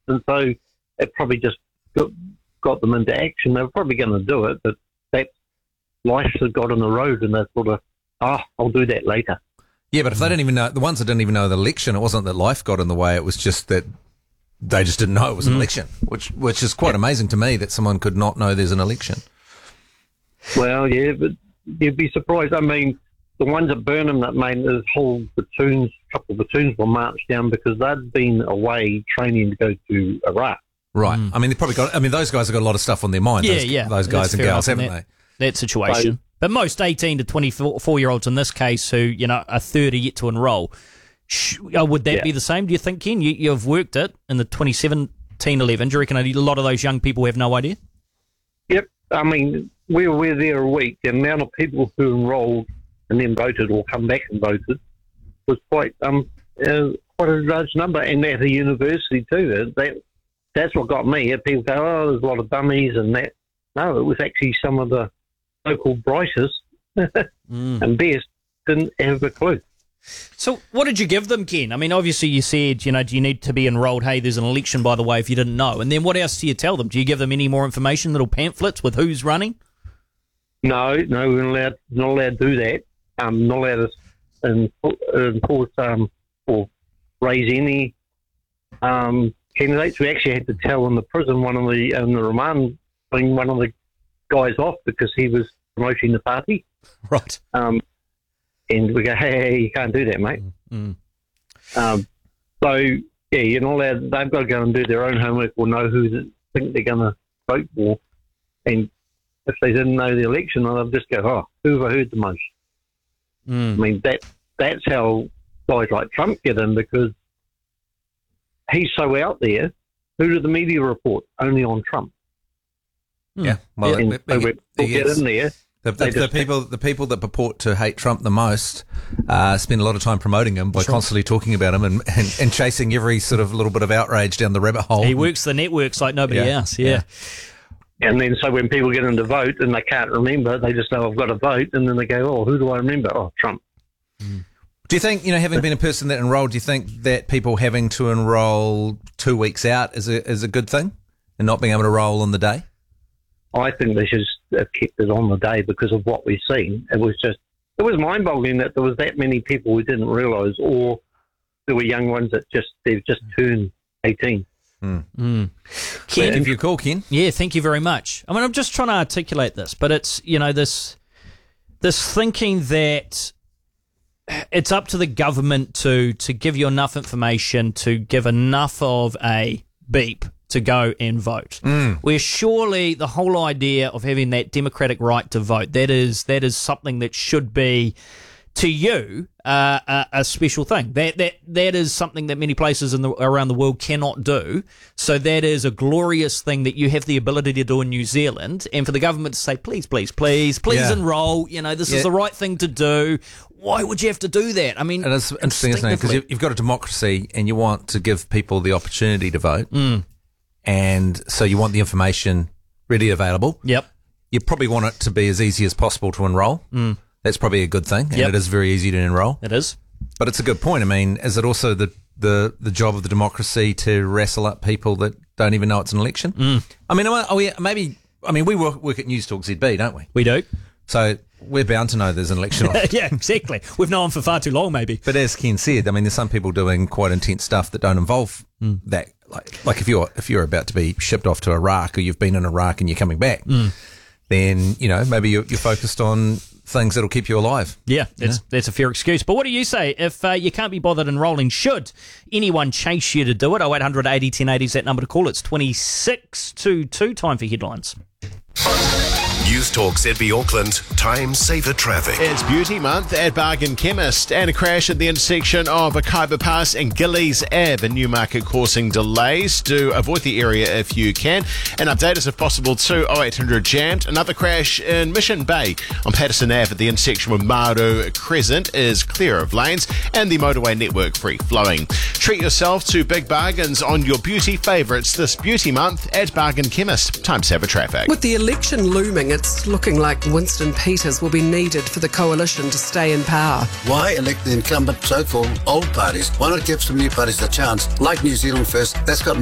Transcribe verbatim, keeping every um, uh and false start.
And so it probably just got, got them into action. They were probably going to do it, but that life had got on the road and they sort of, oh, I'll do that later. Yeah, but if they didn't even know, the ones that didn't even know the election, it wasn't that life got in the way, it was just that they just didn't know it was an mm. election, which which is quite amazing to me that someone could not know there's an election. Well, yeah, but you'd be surprised. I mean, the ones at Burnham that made this whole platoons, couple of platoons were marched down because they'd been away training to go to Iraq. Right. Mm. I mean, they probably got, I mean, those guys have got a lot of stuff on their mind. Yeah, those, yeah. Those guys That's and gals, haven't that, they? That situation. So, but most eighteen to twenty-four year olds in this case who, you know, are thirty yet to enrol, sh- uh, would that yeah. be the same, do you think, Ken? You, you've worked it in the twenty seventeen eleven. Do you reckon a lot of those young people have no idea? Yep. I mean, we were there a week. The amount of people who enrolled and then voted or come back and voted was quite um uh, quite a large number, and at the university too. That that's what got me. People go, oh, there's a lot of dummies and that. No, it was actually some of the local brightest mm. and best didn't have a clue. So what did you give them, Ken? I mean, obviously you said, you know, do you need to be enrolled? Hey, there's an election, by the way, if you didn't know. And then what else do you tell them? Do you give them any more information, little pamphlets with who's running? No, no, we're not allowed, not allowed to do that. Um, not allowed to enforce um, or raise any um, candidates. We actually had to tell in the prison one of the in the remand bring one of the guys off because he was promoting the party. Right. Um, and we go, hey, hey, you can't do that, mate. Mm. Um, so yeah, you're not allowed. They've got to go and do their own homework or know who they think they're going to vote for. And if they didn't know the election, they'll just go, oh, who have I heard the most? Mm. I mean, that that's how guys like Trump get in because he's so out there. Who do the media report? Only on Trump. Yeah, well, and it, so it, we it get in there. The, the, the people, the people that purport to hate Trump the most, uh, spend a lot of time promoting him by sure. constantly talking about him and, and, and chasing every sort of little bit of outrage down the rabbit hole. He works the networks like nobody yeah. else. Yeah. yeah. And then so when people get in to vote and they can't remember, they just know I've got to vote, and then they go, oh, who do I remember? Oh, Trump. Mm. Do you think, you know, having been a person that enrolled, do you think that people having to enroll two weeks out is a is a good thing, and not being able to roll on the day? I think they should have kept it on the day because of what we've seen. It was just, it was mind-boggling that there was that many people who didn't realise, or there were young ones that just, they've just turned eighteen. Mm. Mm. Ken, give you a call, Ken. Yeah, thank you very much. I mean, I'm just trying to articulate this, but it's, you know, this this thinking that it's up to the government to to give you enough information to give enough of a beep to go and vote. Mm. Where surely the whole idea of having that democratic right to vote, that is that is something that should be, to you, uh, a, a special thing. That that that is something that many places in the, around the world cannot do. So that is a glorious thing that you have the ability to do in New Zealand. And for the government to say, please, please, please, please yeah. enroll. You know, this yeah. is the right thing to do. Why would you have to do that? I mean, and it's interesting, isn't it? Because you've got a democracy and you want to give people the opportunity to vote. Mm. And so you want the information ready available. Yep. You probably want it to be as easy as possible to enrol. Mm. That's probably a good thing, and yep. it is very easy to enrol. It is. But it's a good point. I mean, is it also the, the, the job of the democracy to wrestle up people that don't even know it's an election? Mm. I mean, are we, maybe, I mean, we work, work at News Talk Z B, don't we? We do. So we're bound to know there's an election on. Yeah, exactly. We've known for far too long, maybe. But as Ken said, I mean, there's some people doing quite intense stuff that don't involve mm. that. Like, like if you're if you're about to be shipped off to Iraq, or you've been in Iraq and you're coming back, mm. then you know maybe you're, you're focused on things that'll keep you alive. Yeah, that's yeah. that's a fair excuse. But what do you say if uh, you can't be bothered enrolling? Should anyone chase you to do it? oh eight hundred eighty ten eighty is that number to call. It's twenty-six to two. Time for headlines. News Talk Z B Auckland, time saver traffic. It's Beauty Month at Bargain Chemist, and a crash at the intersection of Akaiba Pass and Gillies Ave in Newmarket causing delays. Do avoid the area if you can, and update us if possible to oh eight hundred jammed. Another crash in Mission Bay on Patterson Ave at the intersection with Maru Crescent is clear of lanes, and the motorway network free flowing. Treat yourself to big bargains on your beauty favourites this Beauty Month at Bargain Chemist. Time saver traffic. With the election looming, it's looking like Winston Peters will be needed for the coalition to stay in power. Why elect the incumbent so-called old parties? Why not give some new parties a chance? Like New Zealand First, that's got